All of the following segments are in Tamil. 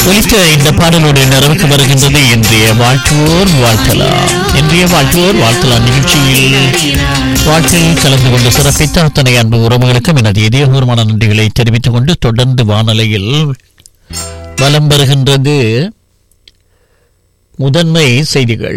ஒலிக்க இந்த பாடலோடு நிறைவுக்கு வருகின்றது இன்றைய வாழ்த்துவோர் வாழ்த்தலாம். இன்றைய வாழ்த்துவோர் வாழ்த்தலாம் நிகழ்ச்சியில் வாழ்க்கையில் கலந்து கொண்டு சிறப்பித்த அத்தனை அன்பு உறவுகளுக்கும் எனது இதயபூர்வமான நன்றிகளை தெரிவித்துக் கொண்டு தொடர்ந்து வானொலியில் வலம் வருகின்றது முதன்மை செய்திகள்.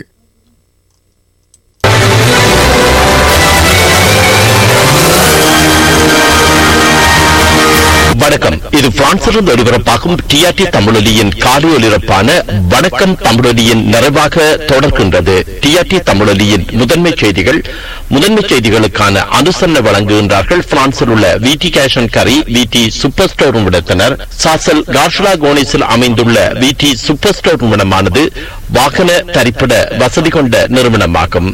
வணக்கம். இது பிரான்சிலிருந்து ஒலிபரப்பாகும் டிஆர்டி தமிழொலியின் காலை ஒலிபரப்பான வணக்கம் தமிழொலியின் நிறைவாக தொடர்கின்றது. டிஆர்டி தமிழொலியின் முதன்மை செய்திகள். முதன்மை செய்திகளுக்கான அனுசரணை வழங்குகின்றார்கள் பிரான்சில் உள்ள விடி கேஷ் அண்ட் கரி விடி சூப்பர் ஸ்டோர் நிறுவனத்தினர். சாசல் கார்ஷலா கோனிஸில் அமைந்துள்ள விடி சூப்பர் ஸ்டோர் நிறுவனமானது வாகன தரிப்பிட வசதி கொண்ட நிறுவனமாகும்.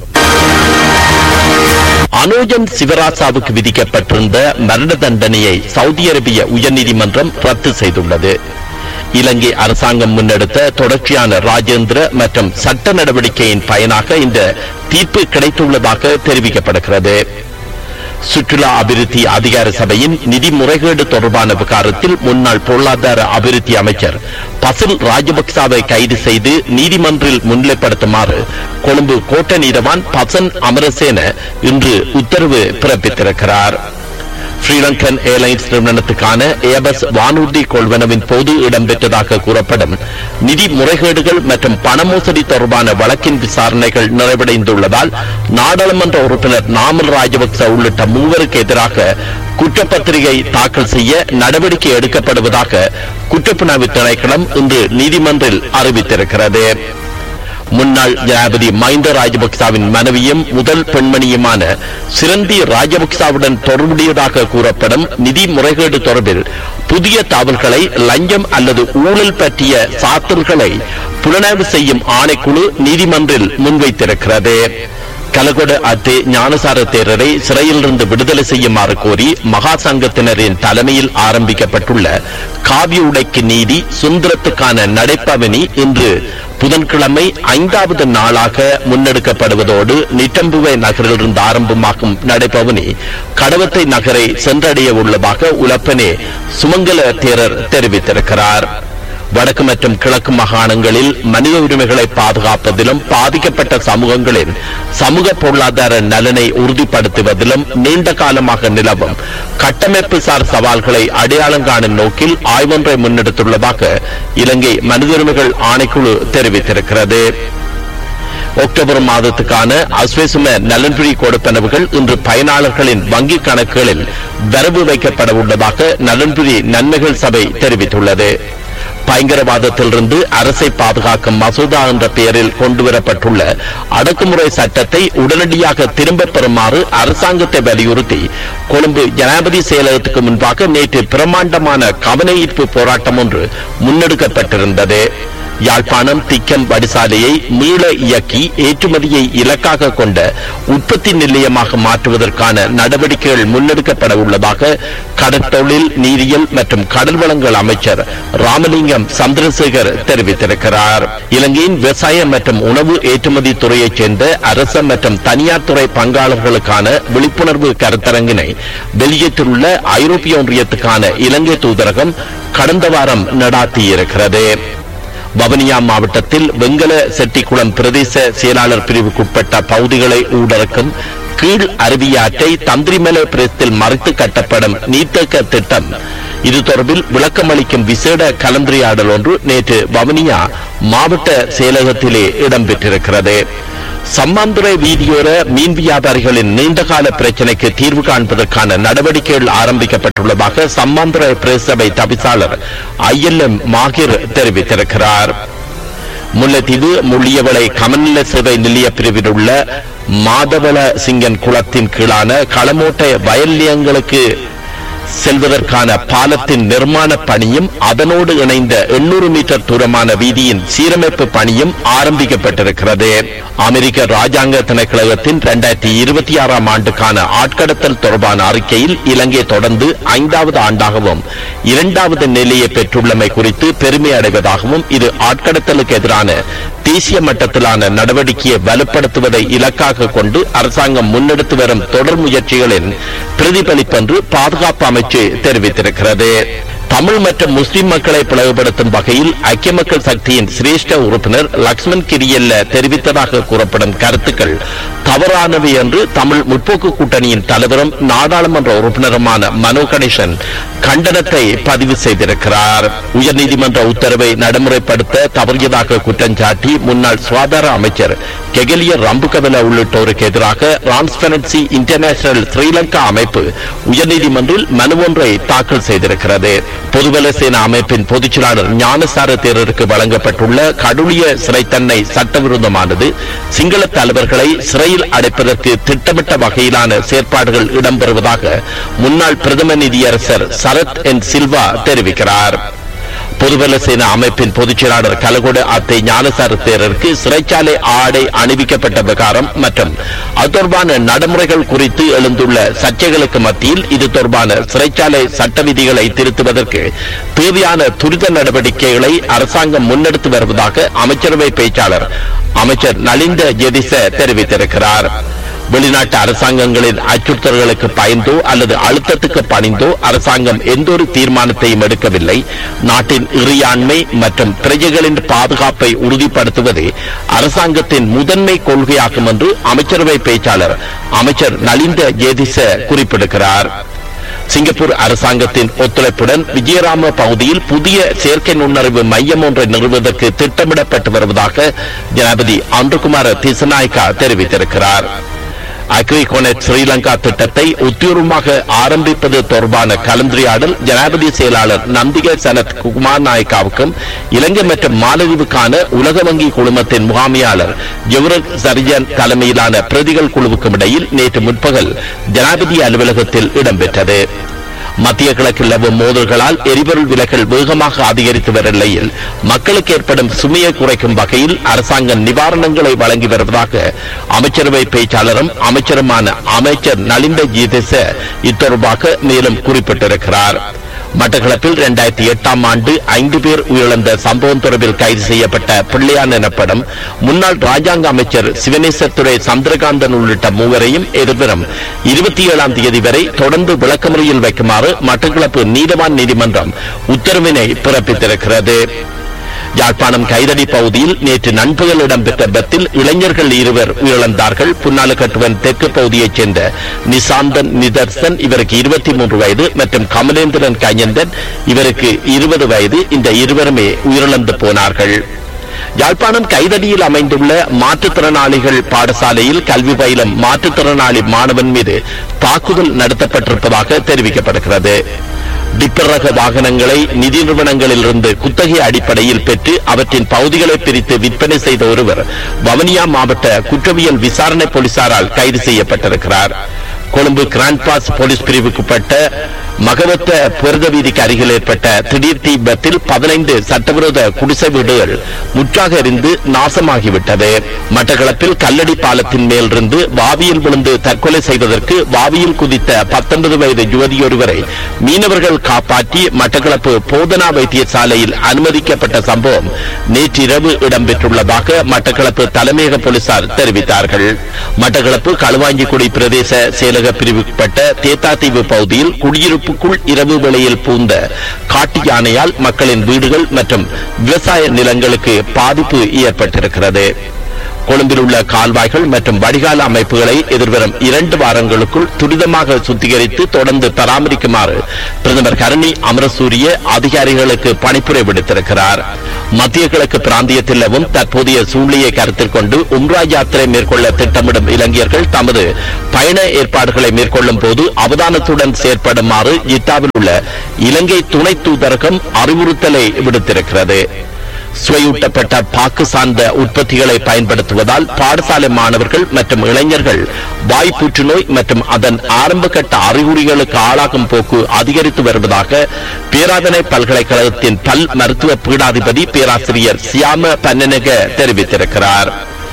அனோஜன் சிவராசாவுக்கு விதிக்கப்பட்டிருந்த மரண தண்டனையை சவுதி அரேபிய உயர்நீதிமன்றம் ரத்து செய்துள்ளது. இலங்கை அரசாங்கம் முன்னெடுத்த தொடர்ச்சியான ராஜேந்திர மற்றும் சட்ட நடவடிக்கையின் பயனாக இந்த தீர்ப்பு கிடைத்துள்ளதாக தெரிவிக்கப்படுகிறது. சுற்றுலா அபிவிருத்தி அதிகார சபையின் நிதி முறைகேடு தொடர்பான விவகாரத்தில் முன்னாள் பொருளாதார அபிவிருத்தி அமைச்சர் பசில் ராஜபக்சவை கைது செய்து நீதிமன்றில் முன்னிலைப்படுத்துமாறு கொழும்பு கோட்ட நீதவான் பசன் அமரசேன இன்று உத்தரவு பிறப்பித்திருக்கிறார். ஸ்ரீலங்கன் ஏர்லைன்ஸ் நிறுவனத்துக்கான ஏபஸ் வானூர்தி கொள்வனவின் போது இடம்பெற்றதாக கூறப்படும் நிதி முறைகேடுகள் மற்றும் பண மோசடி தொடர்பான வழக்கின் விசாரணைகள் நிறைவடைந்துள்ளதால் நாடாளுமன்ற உறுப்பினர் நாமல் ராஜபக்ச உள்ளிட்ட மூவருக்கு எதிராக குற்றப்பத்திரிகை தாக்கல் செய்ய நடவடிக்கை எடுக்கப்படுவதாக குற்றப்புலனாய்வு திணைக்களம் இன்று நீதிமன்றில் அறிவித்திருக்கிறது. முன்னாள் ஜனாதிபதி மஹிந்த ராஜபக்சவின் மனைவியும் முதல் பெண்மணியுமான சிரந்தி ராஜபக்சவுடன் தொடர்புடையதாக கூறப்படும் நிதி முறைகேடு தொடர்பில் புதிய தகவல்களை லஞ்சம் அல்லது ஊழல் பற்றிய சாத்தல்களை புலனாய்வு செய்யும் ஆணைக்குழு நீதிமன்றில் முன்வைத்திருக்கிறது. கலகொட அத்தே ஞானசார தேரரை சிறையிலிருந்து விடுதலை செய்யுமாறு கோரி மகா சங்கத்தினரின் தலைமையில் ஆரம்பிக்கப்பட்டுள்ள காவிய உடைக்கு நீதி சுந்தரத்துக்கான நடைப்பவனி இன்று புதன்கிழமை 5வது நாளாக முன்னெடுக்கப்படுவதோடு நிட்டம்புவை நகரிலிருந்து ஆரம்பமாகும் நடைபவனி கடவத்தை நகரை சென்றடைய உள்ளதாக உலப்பனே சுமங்கல தேரர் தெரிவித்திருக்கிறார். வடக்கு மற்றும் கிழக்கு மாகாணங்களில் மனித உரிமைகளை பாதுகாப்பதிலும் பாதிக்கப்பட்ட சமூகங்களின் சமூக பொருளாதார நலனை உறுதிப்படுத்துவதிலும் நீண்ட காலமாக நிலவும் கட்டமைப்பு சார் சவால்களை அடையாளம் காணும் நோக்கில் ஆய்வொன்றை முன்னெடுத்துள்ளதாக இலங்கை மனித உரிமைகள் ஆணைக்குழு தெரிவித்திருக்கிறது. அக்டோபர் மாதத்துக்கான அஸ்வேசும நலன்புரி கொடுப்பனவுகள் இன்று பயனாளர்களின் வங்கிக் கணக்குகளில் வரவு வைக்கப்பட உள்ளதாக நலன்புரி நன்மைகள் சபை தெரிவித்துள்ளது. பயங்கரவாதத்திலிருந்து அரசை பாதுகாக்கும் மசோதா என்ற பெயரில் கொண்டுவரப்பட்டுள்ள அடக்குமுறை சட்டத்தை உடனடியாக திரும்பப் பெறுமாறு அரசாங்கத்தை வலியுறுத்தி கொழும்பு ஜனாதிபதி செயலகத்துக்கு முன்பாக நேற்று பிரமாண்டமான கவன ஈர்ப்பு போராட்டம் ஒன்று முன்னெடுக்கப்பட்டிருந்தது. யாழ்ப்பாணம் திக்கம் வடிசாலையை மீள இயக்கி ஏற்றுமதியை இலக்காக கொண்ட உற்பத்தி நிலையமாக மாற்றுவதற்கான நடவடிக்கைகள் முன்னெடுக்கப்பட உள்ளதாக கடற்தொழில் நீரியல் மற்றும் கடல் வளங்கள் அமைச்சர் ராமலிங்கம் சந்திரசேகர் தெரிவித்திருக்கிறார். இலங்கையின் விவசாய மற்றும் உணவு ஏற்றுமதி துறையைச் சேர்ந்த அரச மற்றும் தனியார் துறை பங்காளர்களுக்கான விழிப்புணர்வு கருத்தரங்கினை வெளியேற்றியுள்ள ஐரோப்பிய ஒன்றியத்துக்கான இலங்கை தூதரகம் கடந்த வாரம் நடாத்தியிருக்கிறது. வவுனியா மாவட்டத்தில் வெங்கல செட்டிக்குளம் பிரதேச செயலாளர் பிரிவுக்குட்பட்ட பகுதிகளை ஊடறுக்கும் கீழ் அருவியாற்றை தந்திரிமலை பிரதேசத்தில் மறைத்து கட்டப்படும் நீர்த்தேக்க திட்டம் இது தொடர்பில் விளக்கமளிக்கும் விசேட கலந்துரையாடல் ஒன்று நேற்று வவுனியா மாவட்ட செயலகத்திலே இடம்பெற்றிருக்கிறது. சம்மாந்துறை வீதியோர மீன் வியாபாரிகளின் நீண்டகால பிரச்சினைக்கு தீர்வு காண்பதற்கான நடவடிக்கைகள் ஆரம்பிக்கப்பட்டுள்ளதாக சம்மாந்துறை பிரதேசபை தவிசாளர் ILM மாகிர் தெரிவித்திருக்கிறார். முல்லைத்தீவு முள்ளியவளை கமநல சேவை நிலைய பிரிவில் உள்ள மாதவள சிங்கன் குளத்தின் கீழான களமோட்டை வயல் நிலையங்களுக்கு செல்வதற்கான பாலத்தின் நிர்மாண பணியும் அதனோடு இணைந்த 800 மீட்டர் தூரமான வீதியின் சீரமைப்பு பணியும் ஆரம்பிக்கப்பட்டிருக்கிறது. அமெரிக்க ராஜாங்க திணைக்களத்தின் 2026 ஆண்டுக்கான ஆட்கடத்தல் தொடர்பான அறிக்கையில் இலங்கை தொடர்ந்து 5வது ஆண்டாகவும் 2வது நிலையை பெற்றுள்ளமை குறித்து பெருமை அடைவதாகவும் இது ஆட்கடத்தலுக்கு எதிரான தேசிய மட்டத்திலான நடவடிக்கையை வலுப்படுத்துவதை இலக்காக கொண்டு அரசாங்கம் முன்னெடுத்து வரும் தொடர் முயற்சிகளின் பிரதிபலிப்பென்று பாதுகாப்பு அமைச்சு தெரிவித்திருக்கிறது. தமிழ் மற்றும் முஸ்லிம் மக்களை பிளவுபடுத்தும் வகையில் ஐக்கிய மக்கள் சக்தியின் சிரேஷ்ட உறுப்பினர் லக்ஷ்மண் கிரியல்ல தெரிவித்ததாக கூறப்படும் கருத்துக்கள் தவறானவை என்று தமிழ் முற்போக்கு கூட்டணியின் தலைவரும் நாடாளுமன்ற உறுப்பினருமான மனோ கணேசன் கண்டனத்தை பதிவு செய்திருக்கிறார். உயர்நீதிமன்ற உத்தரவை நடைமுறைப்படுத்த தவறியதாக குற்றஞ்சாட்டி முன்னாள் சுகாதார அமைச்சர் கெகலிய ரம்புகவல உள்ளிட்டோருக்கு எதிராக டிரான்ஸ்பரன்சி இன்டர்நேஷனல் ஸ்ரீலங்கா அமைப்பு உயர்நீதிமன்றில் மனு ஒன்றை தாக்கல் செய்திருக்கிறது. பொதுபல சேனா அமைப்பின் பொதுச்செயலாளர் ஞானசார தேரருக்கு வழங்கப்பட்டுள்ள கடூழிய சிறை தண்டனை சட்டவிரோதமானது, சிங்கள தலைவர்களை சிறையில் அடைப்பதற்கு திட்டமிட்ட வகையிலான செயற்பாடுகள் இடம்பெறுவதாக முன்னாள் பிரதம நீதியரசர் சரத் என் சில்வா தெரிவிக்கிறார். பொதுபல சேனா அமைப்பின் பொதுச்செயலாளர் கலகொட அத்தை ஞானசார தேரருக்கு சிறைச்சாலை ஆடை அணிவிக்கப்பட்ட விகாரம் மற்றும் அது தொடர்பான நடைமுறைகள் குறித்து எழுந்துள்ள சர்ச்சைகளுக்கு மத்தியில் இது தொடர்பான சிறைச்சாலை சட்ட விதிகளை திருத்துவதற்கு தேவையான துரித நடவடிக்கைகளை அரசாங்கம் முன்னெடுத்து வருவதாக அமைச்சரவை பேச்சாளர் அமைச்சர் நலிந்த ஜெதிச தெரிவித்திருக்கிறார். வெளிநாட்டு அரசாங்கங்களின் அச்சுறுத்தல்களுக்கு பயந்தோ அல்லது அழுத்தத்துக்கு பணிந்தோ அரசாங்கம் எந்த ஒரு தீர்மானத்தையும் எடுக்கவில்லை. நாட்டின் இறையாண்மை மற்றும் பிரஜைகளின் பாதுகாப்பை உறுதிப்படுத்துவதே அரசாங்கத்தின் முதன்மை கொள்கையாகும் என்று அமைச்சரவை பேச்சாளர் அமைச்சர் நலிந்த ஜேதிச குறிப்பிடுகிறார். சிங்கப்பூர் அரசாங்கத்தின் ஒத்துழைப்புடன் விஜயராம பகுதியில் புதிய செயற்கை நுண்ணறிவு மையம் ஒன்றை நிறுவுவதற்கு திட்டமிடப்பட்டு வருவதாக ஜனாதிபதி அன்றுகுமார திசநாயக்கா தெரிவித்திருக்கிறார். அக்ரிகோனெட் ஸ்ரீலங்கா திட்டத்தை உத்தியோகமாக ஆரம்பிப்பது தொடர்பான கலந்துரையாடல் ஜனாதிபதி செயலாளர் நந்திக சனத் குமார் நாயக்காவுக்கும் இலங்கை மற்றும் மாலதீவுக்கான உலக வங்கி குழுமத்தின் முகாமையாளர் ஜெவரக் சர்ஜன் தலைமையிலான பிரதிகள் குழுவுக்கும் இடையில் நேற்று முற்பகல் ஜனாதிபதி அலுவலகத்தில் இடம்பெற்றது. மத்திய கிழக்கில் நிலவும் மோதல்களால் எரிபொருள் விலைகள் வேகமாக அதிகரித்து வரும் நிலையில் மக்களுக்கு ஏற்படும் சுமையை குறைக்கும் வகையில் அரசாங்கம் நிவாரணங்களை வழங்கி வருவதாக அமைச்சரவை பேச்சாளரும் அமைச்சருமான அமைச்சர் நலிந்த ஜீதேச இத்தொடர்பாக மேலும் குறிப்பிட்டிருக்கிறார். மட்டக்களப்பில் 2008 ஆண்டு 5 பேர் உயிரிழந்த சம்பவம் தொடர்பில் கைது செய்யப்பட்ட பிள்ளையான் எனப்படும் முன்னாள் ராஜாங்க அமைச்சர் சிவனேசத்துறை சந்திரகாந்தன் உள்ளிட்ட மூவரையும் எதிர்வரும் 27ஆம் தேதி வரை தொடர்ந்து விளக்கமறியல் வைக்குமாறு மட்டக்களப்பு நீதவான் நீதிமன்றம் உத்தரவினை பிறப்பித்திருக்கிறது. யாழ்ப்பாணம் கைதடி பகுதியில் நேற்று நண்பகல் இடம்பெற்ற விபத்தில் இளைஞர்கள் 2 உயிரிழந்தார்கள். புன்னாலக்கட்டுவன் தெற்கு பகுதியைச் சேர்ந்த நிசாந்தன் நிதர்சன் இவருக்கு 23 வயது மற்றும் கமலேந்திரன் கையந்தன் இவருக்கு 20 வயது. இந்த இருவருமே உயிரிழந்து போனார்கள். யாழ்ப்பாணம் கைதடியில் அமைந்துள்ள மாற்றுத்திறனாளிகள் பாடசாலையில் கல்வி பயிலும் மாற்றுத்திறனாளி மாணவன் மீது தாக்குதல் நடத்தப்பட்டிருப்பதாக தெரிவிக்கப்படுகிறது. டிப்பர் ரக வாகனங்களை நிதி நிறுவனங்களில் இருந்து குத்தகை அடிப்படையில் பெற்று அவற்றின் பகுதிகளை பிரித்து விற்பனை செய்த ஒருவர் வவுனியா மாவட்ட குற்றவியல் விசாரணை போலீசாரால் கைது செய்யப்பட்டிருக்கிறார். கொழும்பு கிராண்ட் பாஸ் போலீஸ் பிரிவுக்குட்பட்ட மகவத்த புரத வீதிக்கு அருகில் ஏற்பட்ட திடீர் தீ விபத்தில் 15 சட்டவிரோத குடிசை வீடுகள் முற்றாக எரிந்து நாசமாகிவிட்டது. மட்டக்களப்பில் கல்லடி பாலத்தின் மேலிருந்து வாவியில் விழுந்து தற்கொலை செய்வதற்கு வாவியில் குதித்த 19 வயது யுவதியொருவரை மீனவர்கள் காப்பாற்றி மட்டக்களப்பு போதனா வைத்தியசாலையில் அனுமதிக்கப்பட்ட சம்பவம் நேற்றிரவு இடம்பெற்றுள்ளதாக மட்டக்களப்பு தலைமையக போலீசார் தெரிவித்தார்கள். மட்டக்களப்பு களுவாஞ்சிக்குடி பிரதேச செயலக பிரிவுக்குட்பட்ட தேத்தாத்தீவு பகுதியில் குடியிருப்புக்குள் இரவு வேளையில் பூந்த காட்டு யானையால் மக்களின் வீடுகள் மற்றும் விவசாய நிலங்களுக்கு பாதிப்பு ஏற்பட்டிருக்கிறது. கொழும்பில் உள்ள கால்வாய்கள் மற்றும் வடிகால அமைப்புகளை எதிர்வரும் 2 வாரங்களுக்குள் துரிதமாக சுத்திகரித்து தொடர்ந்து பராமரிக்குமாறு பிரதமர் கருணி அமரசூரிய அதிகாரிகளுக்கு பணிப்புரை விடுத்திருக்கிறார். மத்திய கிழக்கு பிராந்தியத்தில் நிலவும் தற்போதைய சூழ்நிலையை கருத்தில் கொண்டு உம்ரா யாத்திரை மேற்கொள்ள திட்டமிடும் இலங்கையர்கள் தமது பயண ஏற்பாடுகளை மேற்கொள்ளும் போது அவதானத்துடன் செயற்படுமாறு ஜித்தாவில் உள்ள இலங்கை துணை தூதரகம் அறிவுறுத்தலை விடுத்திருக்கிறது. சுவையூட்டப்பட்ட பாக்கு சார்ந்த உற்பத்திகளை பயன்படுத்துவதால் பாடசாலை மாணவர்கள் மற்றும் இளைஞர்கள் வாய் புற்றுநோய் மற்றும் அதன் ஆரம்ப கட்ட அறிகுறிகளுக்கு ஆளாகும் போக்கு அதிகரித்து வருவதாக பேராதனை பல்கலைக்கழகத்தின் பல் மருத்துவ பீடாதிபதி பேராசிரியர் சியாம பன்னனக தெரிவித்திருக்கிறார்.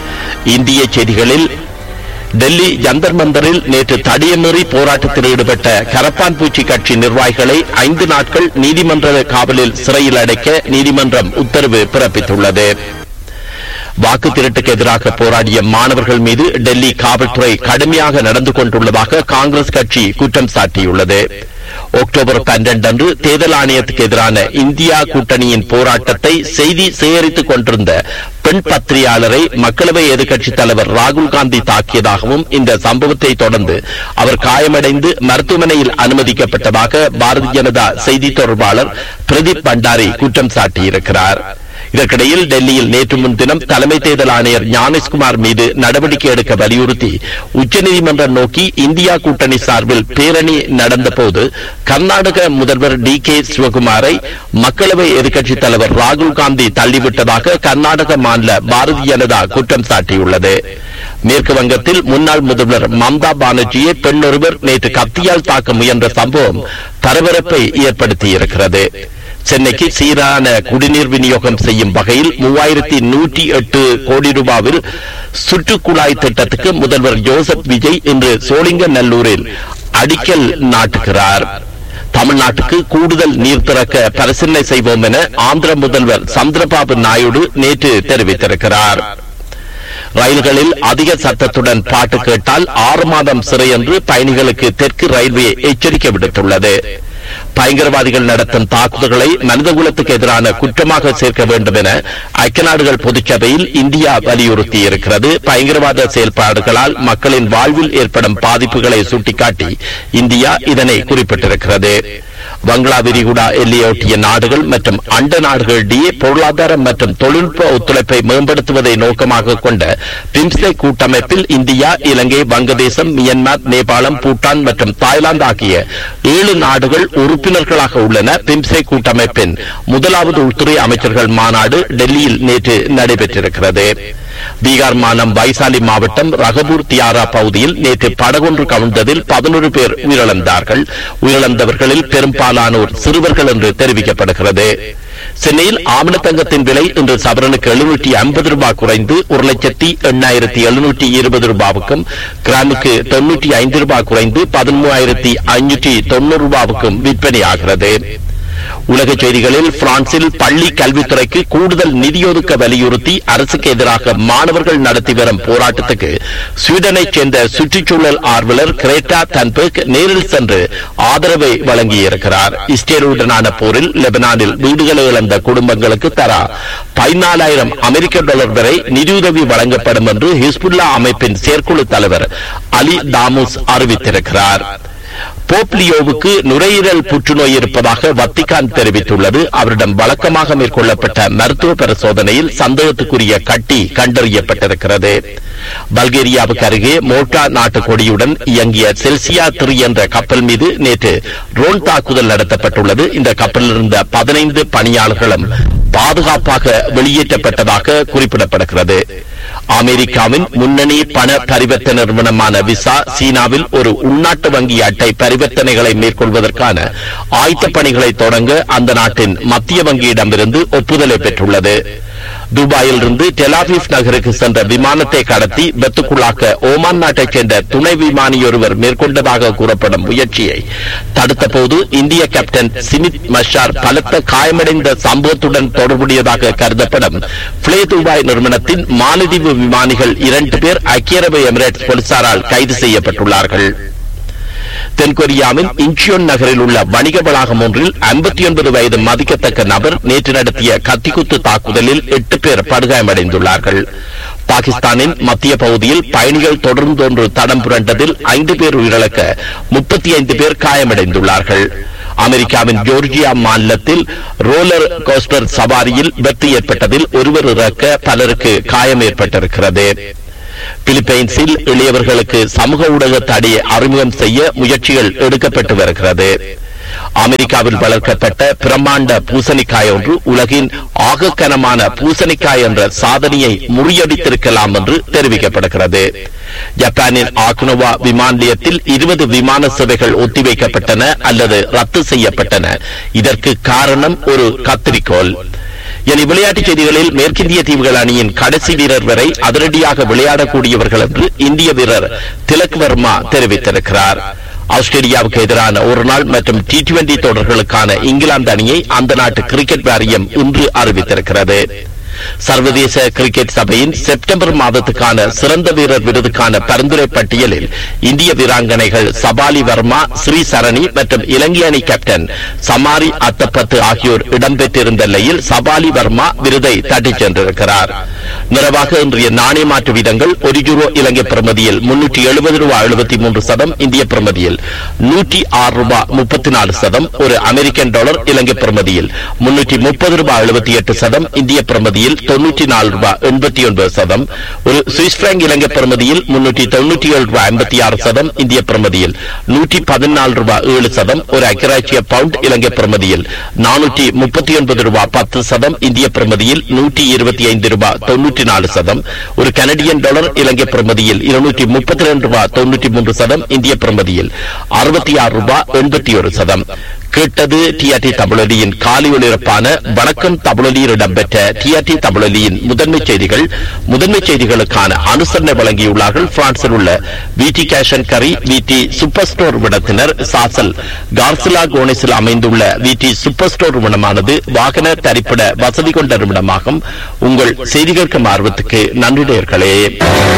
இந்திய செய்திகளில் டெல்லி ஜந்தர் மந்தரில் நேற்று தடியமீறி போராட்டத்தில் ஈடுபட்ட கரப்பான் பூச்சி கட்சி நிர்வாகிகளை 5 நாட்கள் நீதிமன்ற காவலில் சிறையில் அடைக்க நீதிமன்றம் உத்தரவு பிறப்பித்துள்ளது. வாக்கு திருட்டுக்கு எதிராக போராடிய மாணவர்கள் மீது டெல்லி காவல்துறை கடுமையாக நடந்து கொண்டுள்ளதாக காங்கிரஸ் கட்சி குற்றம் சாட்டியுள்ளது. அக்டோபர் 12 அன்று தேர்தல் ஆணையத்துக்கு எதிரான இந்தியா கூட்டணியின் போராட்டத்தை செய்தி சேகரித்துக் கொண்டிருந்த பெண் பத்திரிகையாளரை மக்களவை எதிர்க்கட்சித் தலைவர் ராகுல் காந்தி தாக்கியதாகவும் இந்த சம்பவத்தை தொடர்ந்து அவர் காயமடைந்து மருத்துவமனையில் அனுமதிக்கப்பட்டதாக பாரதிய ஜனதா செய்தி தொடர்பாளர் பிரதீப் பண்டாரி குற்றம் சாட்டியிருக்கிறார். இதற்கிடையில் டெல்லியில் நேற்று முன்தினம் தலைமை தேர்தல் ஆணையர் ஞானேஷ்குமார் மீது நடவடிக்கை எடுக்க வலியுறுத்தி உச்சநீதிமன்றம் நோக்கி இந்தியா கூட்டணி சார்பில் பேரணி நடந்தபோது கர்நாடக முதல்வர் டி.கே. சிவகுமாரை மக்களவை எதிர்க்கட்சித் தலைவர் ராகுல் காந்தி தள்ளிவிட்டதாக கர்நாடக மாநில பாரதிய ஜனதா குற்றம் சாட்டியுள்ளது. மேற்கு வங்கத்தில் முன்னாள் முதல்வர் மம்தா பானர்ஜியை பெண் ஒருவர் நேற்று கத்தியால் தாக்க முயன்ற சம்பவம் பரபரப்பை ஏற்படுத்தியிருக்கிறது. சென்னைக்கு சீரான குடிநீர் விநியோகம் செய்யும் வகையில் 3108 கோடி ரூபாவில் சுற்றுக்குழாய் திட்டத்துக்கு முதல்வர் ஜோசப் விஜய் இன்று சோழிங்கநல்லூரில் அடிக்கல் நாட்டுகிறார். தமிழ்நாட்டுக்கு கூடுதல் நீர் திறக்க பரிசீலனை செய்வோம் என ஆந்திர முதல்வர் சந்திரபாபு நாயுடு நேற்று தெரிவித்திருக்கிறார். ரயில்களில் அதிக சத்தத்துடன் பாட்டு கேட்டால் 6 மாதம் சிறை என்று பயணிகளுக்கு தெற்கு ரயில்வே எச்சரிக்கை விடுத்துள்ளது. பயங்கரவாதிகள் நடத்தும் தாக்குதல்களை மனிதகுலத்துக்கு எதிரான குற்றமாக சேர்க்க வேண்டும் என ஐக்கிய நாடுகள் பொதுச்சபையில் இந்தியா வலியுறுத்தி இருக்கிறது. பயங்கரவாத செயல்பாடுகளால் மக்களின் வாழ்வில் ஏற்படும் பாதிப்புகளை சுட்டிக்காட்டி இந்தியா இதனை குறிப்பிட்டிருக்கிறது. வங்களா விரிகுடா எல்லையொட்டிய நாடுகள் மற்றும் அண்ட நாடுகளிடையே பொருளாதார மற்றும் தொழில்நுட்ப ஒத்துழைப்பை மேம்படுத்துவதை நோக்கமாக கொண்ட பிம்ஸ்டெக் கூட்டமைப்பில் இந்தியா, இலங்கை, வங்கதேசம், மியான்மர், நேபாளம், பூட்டான் மற்றும் தாய்லாந்து ஆகிய 7 நாடுகள் உறுப்பினர்களாக உள்ளன. பிம்ஸ்டெக் கூட்டமைப்பின் முதலாவது உள்துறை அமைச்சர்கள் மாநாடு டெல்லியில் நேற்று நடைபெற்றிருக்கிறது. பீகார் மாநிலம் வைசாலி மாவட்டம் ரகபூர் தியாரா பகுதியில் நேற்று படகொன்று கவிழ்ந்ததில் 11 பேர் உயிரிழந்தார்கள். உயிரிழந்தவர்களில் பெரும்பாலானோர் சிறுவர்கள் என்று தெரிவிக்கப்படுகிறது. சென்னையில் ஆமணத்தங்கத்தின் விலை இன்று சவரனுக்கு 750 ரூபாய் குறைந்து 1,08,720 ரூபாவுக்கும், கிராமுக்கு 95 ரூபாய் குறைந்து 13,590 ரூபாவுக்கும் விற்பனையாகிறது. உலக செய்திகளில் பிரான்சில் பள்ளி கல்வித்துறைக்கு கூடுதல் நிதி ஒதுக்க வலியுறுத்தி அரசுக்கு எதிராக மாணவர்கள் நடத்தி வரும் போராட்டத்துக்கு ஸ்வீடனைச் சேர்ந்த சுற்றுச்சூழல் ஆர்வலர் கிரேட்டா தன்பர்க் நேரில் சென்று ஆதரவை வழங்கியிருக்கிறார். இஸ்ரேலுடனான போரில் லெபனானில் வீடுகளை இழந்த குடும்பங்களுக்கு தலா 14,000 அமெரிக்க டாலர் வரை நிதியுதவி வழங்கப்படும் என்று ஹிஸ்புல்லா அமைப்பின் செயற்குழு தலைவர் அலி தாமூஸ் அறிவித்திருக்கிறார். போப்லியோவுக்கு நுரையீரல் புற்றுநோய் இருப்பதாக வத்திக்கான் தெரிவித்துள்ளது. அவரிடம் வழக்கமாக மேற்கொள்ளப்பட்ட மருத்துவ பரிசோதனையில் சந்தேகத்துக்குரிய கட்டி கண்டறியப்பட்டிருக்கிறது. பல்கேரியாவுக்கு அருகே மோல்டா நாட்டு கொடியுடன் இயங்கிய செல்சியா 3 என்ற கப்பல் மீது நேற்று ட்ரோன் தாக்குதல் நடத்தப்பட்டுள்ளது. இந்த கப்பலில் இருந்த 15 பணியாளர்களும் பாதுகாப்பாக வெளியேற்றப்பட்டதாக குறிப்பிடப்படுகிறது. அமெரிக்காவின் முன்னணி பண பரிவர்த்தனை நிறுவனமான விசா சீனாவில் ஒரு உள்நாட்டு வங்கி அட்டை பரிவர்த்தனைகளை மேற்கொள்வதற்கான ஆயத்த பணிகளை தொடங்க அந்த நாட்டின் மத்திய வங்கியிடமிருந்து ஒப்புதலை பெற்றுள்ளது. துபாயில் இருந்து டெலாவிவ் நகருக்கு சென்ற விமானத்தை கடத்தி பெத்துக்குள்ளாக்க ஓமான் நாட்டைச் சேர்ந்த துணை விமானியொருவர் மேற்கொண்டதாக கூறப்படும் முயற்சியை தடுத்த போது இந்திய கேப்டன் சிமித் மஷார் பலத்த காயமடைந்த சம்பவத்துடன் தொடர்புடையதாக கருதப்படும் பிளே துபாய் நிறுவனத்தின் மாலத்தீவு விமானிகள் 2 பேர் ஐக்கிய அரபு எமிரேட்ஸ் போலீசாரால் கைது செய்யப்பட்டுள்ளார்கள். தென்கொரியாவின் இன்ச்சியோன் நகரில் உள்ள வணிக வளாகம் ஒன்றில் 59 வயது மதிக்கத்தக்க நபர் நேற்று நடத்திய கத்திக்குத்து தாக்குதலில் 8 பேர் படுகாயமடைந்துள்ளார்கள். பாகிஸ்தானின் மத்திய பகுதியில் பயணிகள் தொடர்ந்து தடம் புரண்டதில் 5 பேர் உயிரிழக்க 35 பேர் காயமடைந்துள்ளார்கள். அமெரிக்காவின் ஜோர்ஜியா மாநிலத்தில் ரோலர் கோஸ்டர் சவாரியில் விபத்து ஏற்பட்டதில் ஒருவர் இறக்க பலருக்கு காயம் ஏற்பட்டிருக்கிறது. பிலிப்பைன்ஸில் இளையவர்களுக்கு சமூக ஊடக தடையை அறிமுகம் செய்ய முயற்சிகள் எடுக்கப்பட்டு வருகிறது. அமெரிக்காவில் வளர்க்கப்பட்ட பிரம்மாண்ட பூசணிக்காய் ஒன்று உலகின் ஆகக்கனமான பூசணிக்காய் என்ற சாதனையை முறியடித்திருக்கலாம் என்று தெரிவிக்கப்படுகிறது. ஜப்பானின் ஆக்னோவா விமான நிலையத்தில் 20 விமான சேவைகள் ஒத்திவைக்கப்பட்டன அல்லது ரத்து செய்யப்பட்டன. இதற்கு காரணம் ஒரு கத்திரிக்கோல். இனி விளையாட்டுச் செய்திகளில் மேற்கிந்திய தீவுகள் அணியின் கடைசி வீரர் வரை அதிரடியாக விளையாடக்கூடியவர்கள் என்று இந்திய வீரர் திலக் வர்மா தெரிவித்திருக்கிறார். ஆஸ்திரேலியாவுக்கு எதிரான ஒருநாள் மற்றும் T20 தொடர்களுக்கான இங்கிலாந்து அணியை அந்த நாட்டு கிரிக்கெட் வாரியம் இன்று அறிவித்திருக்கிறது. சர்வதேச கிரிக்கெட் சபையின் செப்டம்பர் மாதத்துக்கான சிறந்த வீரர் விருதுக்கான பரிந்துரை பட்டியலில் இந்திய வீராங்கனைகள் சபாலி வர்மா, ஸ்ரீ சரணி மற்றும் இலங்கை அணி கேப்டன் சமாரி அத்தப்பத்து ஆகியோர் இடம்பெற்றிருந்த நிலையில் சபாலி வர்மா விருதை தட்டிச் சென்றிருக்கிறார். நிறைவாக இன்றைய நாணய மாற்று வீதங்கள்: €1 இலங்கை பிரமதியில் $370.73, இந்திய பிரமதியில் $106.34, ஒரு அமெரிக்கன் டாலர் இலங்கை பிரமதியில் $330.78, இந்திய பிரமதியில் $94.89, ஒரு சுவிஸ் பிராங்க் இலங்கை பிரமதியில் $397.56, இந்திய பிரமதியில் $114.07, ஒரு ஐக்கிய பவுண்ட் இலங்கை பிரமதியில் $439.10, இந்திய பிரமதியில் $125.94, ஒரு கனடியன் டாலர் இலங்கை பிரமதியில் $232.93, இந்திய பிரமதியில் $66.81. கேட்டது டிஆர்டி தமிழொலியின் காலை ஒலிபரப்பான வணக்கம் தமிழொலியில் இடம்பெற்ற டிஆர்டி தமிழொலியின் முதன்மை செய்திகள். முதன்மை செய்திகளுக்கான அனுசரணை வழங்கியுள்ளார்கள் பிரான்சில் உள்ள விடி கேஷ் அண்ட் கரி விடி சூப்பர் ஸ்டோர் விடத்தினர். சாசல் கார்சிலா கோனிஸில் அமைந்துள்ள விடி சூப்பர் ஸ்டோர் நிறுவனமானது வாகன தரிப்பிட வசதி கொண்ட நிறுவனமாகும். உங்கள் செய்திகளுக்கு ஆர்வத்துக்கு நன்றி நேயர்களே.